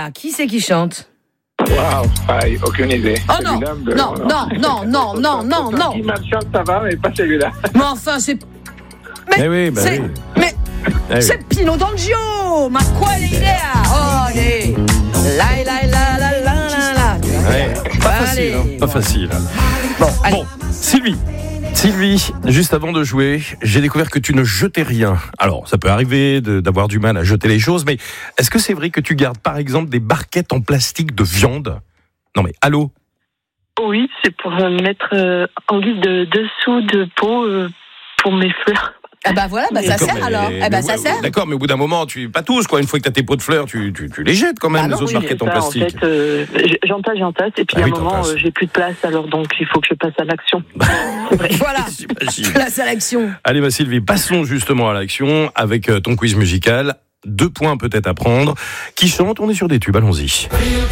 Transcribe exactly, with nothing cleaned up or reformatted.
là, qui c'est qui chante? Waouh, aïe, aucune idée. Oh non, de... non, non, non, non, non, non, non. Qui chante, ça va, mais pas celui-là. Mais enfin, c'est... Mais Eh oui, bah c'est... oui. Mais... Eh oui. C'est Pino D'Angio. Ma quale idea? Oh, allez. La, la, la, la, la, la, la. Ouais, pas facile, Allez. hein, pas facile. Bon, allez. Bon, Sylvie. Sylvie, juste avant de jouer, j'ai découvert que tu ne jetais rien. Alors, ça peut arriver de, d'avoir du mal à jeter les choses, mais est-ce que c'est vrai que tu gardes, par exemple, des barquettes en plastique de viande? Non mais, allô? Oui, c'est pour euh, mettre euh, en guise de dessous de pot euh, pour mes fleurs. Ah bah voilà, bah ça D'accord, sert mais- alors. Eh bah mais ça ouais, sert. D'accord, mais au bout d'un moment, tu pas tous, quoi. Une fois que tu as tes pots de fleurs, tu, tu, tu les jettes quand même, Bah non, les autres oui, barquettes en Ça, plastique. En fait, euh, j'entasse, j'entasse, et puis Ah à oui, un moment, t'entasses. euh, j'ai plus de place, alors donc il faut que je passe à l'action. C'est vrai. Voilà. J'imagine. Place à l'action. Allez, ma Sylvie, passons justement à l'action avec euh, ton quiz musical. Deux points peut-être à prendre. Qui chante? On est sur des tubes, allons-y.